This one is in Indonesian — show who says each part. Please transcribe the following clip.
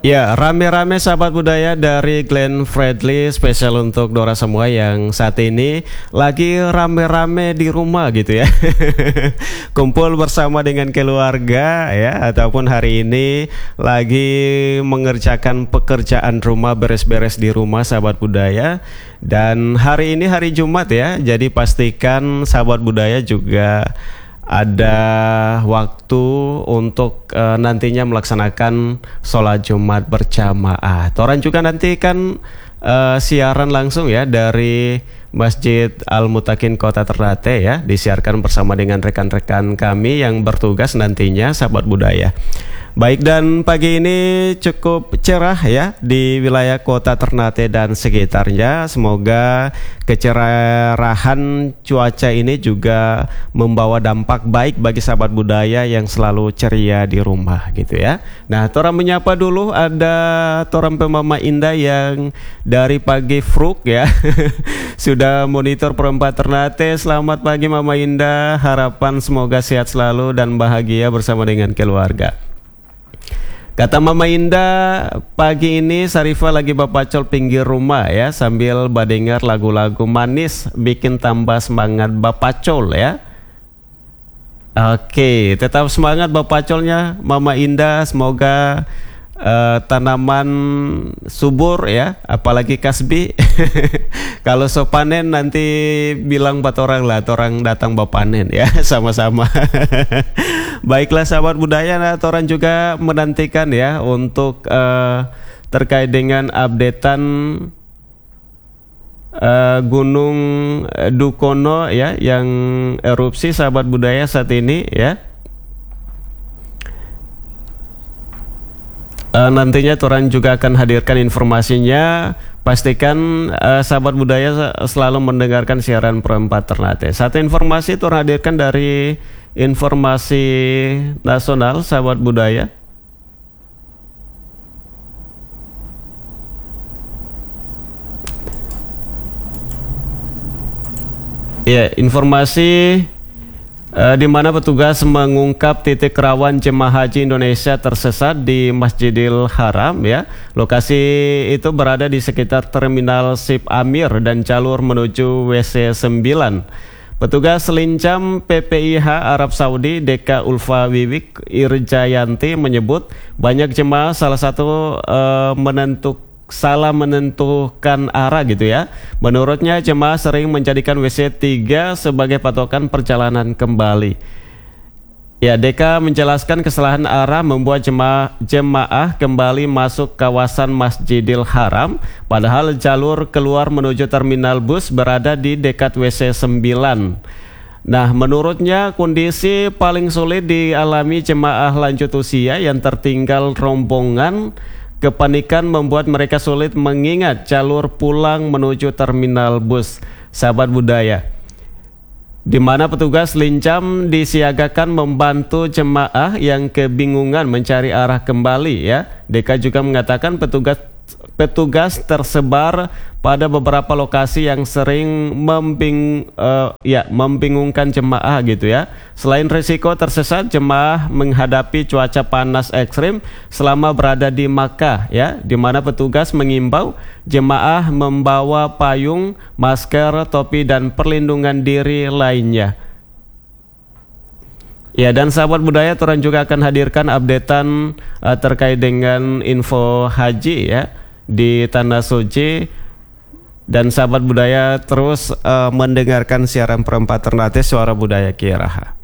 Speaker 1: Ya, rame-rame sahabat budaya dari Glenn Fredly spesial untuk Dora semua yang saat ini lagi rame-rame di rumah gitu ya. Kumpul bersama dengan keluarga ya, ataupun hari ini lagi mengerjakan pekerjaan rumah, beres-beres di rumah sahabat budaya. Dan hari ini hari Jumat ya, jadi pastikan sahabat budaya juga ada waktu untuk nantinya melaksanakan sholat Jumat berjamaah. Toran juga nanti kan siaran langsung ya dari Masjid Al-Mutakin Kota Ternate ya, disiarkan bersama dengan rekan-rekan kami yang bertugas nantinya sahabat budaya. Baik, dan pagi ini cukup cerah ya di wilayah Kota Ternate dan sekitarnya. Semoga kecerahan cuaca ini juga membawa dampak baik bagi sahabat budaya yang selalu ceria di rumah gitu ya. Nah, Toram menyapa dulu, ada Toram Pemama Indah yang dari pagi fruk ya. Sudah monitor perempat Ternate. Selamat pagi Mama Indah, harapan semoga sehat selalu dan bahagia bersama dengan keluarga. Kata Mama Indah, pagi ini Sarifah lagi bapacol pinggir rumah ya, sambil badengar lagu-lagu manis bikin tambah semangat bapacol ya. Oke, tetap semangat bapacolnya Mama Indah, semoga tanaman subur ya, apalagi kasbi. Kalau so panen nanti bilang buat orang lah, orang datang bapanen ya, sama-sama. Baiklah sahabat budaya, nah orang juga menantikan ya untuk terkait dengan updatean Gunung Dukono ya yang erupsi sahabat budaya saat ini ya. Nantinya Turan juga akan hadirkan informasinya. Pastikan sahabat budaya selalu mendengarkan siaran perempat Ternate. Satu informasi Turan hadirkan dari informasi nasional sahabat budaya. Ya, informasi di mana petugas mengungkap titik rawan jemaah haji Indonesia tersesat di Masjidil Haram ya. Lokasi itu berada di sekitar Terminal Sip Amir dan jalur menuju WC 9. Petugas Lincam PPIH Arab Saudi Deka Ulfa Wiwik Irjayanti menyebut banyak jemaah salah menentukan arah gitu ya. Menurutnya jemaah sering menjadikan WC 3 sebagai patokan perjalanan kembali. Ya, Deka menjelaskan kesalahan arah membuat jemaah kembali masuk kawasan Masjidil Haram, padahal jalur keluar menuju terminal bus berada di dekat WC 9. Nah, menurutnya kondisi paling sulit dialami jemaah lanjut usia yang tertinggal rombongan. Kepanikan membuat mereka sulit mengingat jalur pulang menuju terminal bus sahabat budaya, di mana petugas Lincam disiagakan membantu jemaah yang kebingungan mencari arah kembali ya. Deka juga mengatakan petugas tersebar pada beberapa lokasi yang sering membingungkan jemaah gitu ya. Selain risiko tersesat, jemaah menghadapi cuaca panas ekstrim selama berada di Makkah ya, di mana petugas mengimbau jemaah membawa payung, masker, topi dan perlindungan diri lainnya. Ya, dan sahabat budaya Turan juga akan hadirkan updatean terkait dengan info haji ya di Tanah Suci. Dan sahabat budaya terus mendengarkan siaran perempat Ternate Suara Budaya Kiaraha.